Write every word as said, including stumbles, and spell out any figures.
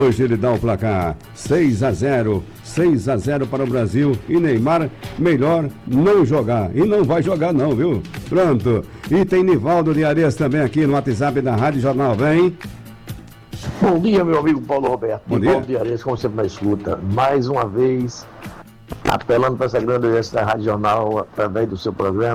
Hoje ele dá o placar seis a zero, seis a zero para o Brasil e Neymar, melhor não jogar. E não vai jogar não, viu? Pronto. E tem Nivaldo de Arias também aqui no WhatsApp da Rádio Jornal, vem. Bom dia, meu amigo Paulo Roberto. Bom Nivaldo dia. de Arias, como sempre na escuta. Mais uma vez, apelando para essa grande audiência da Rádio Jornal através do seu programa.